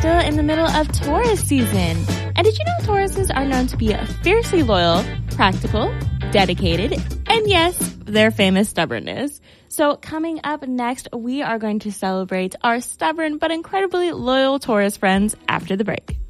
still in the middle of Taurus season. And did you know Tauruses are known to be fiercely loyal, practical, dedicated, and yes, their famous stubbornness. So coming up next, we are going to celebrate our stubborn but incredibly loyal Taurus friends after the break.